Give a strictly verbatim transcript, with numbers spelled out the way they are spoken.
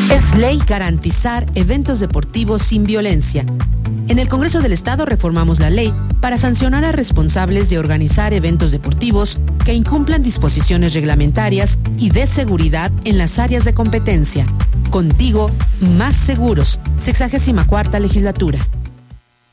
Es ley garantizar eventos deportivos sin violencia. En el Congreso del Estado reformamos la ley para sancionar a responsables de organizar eventos deportivos que incumplan disposiciones reglamentarias y de seguridad en las áreas de competencia. Contigo, más seguros. sexagésima cuarta legislatura.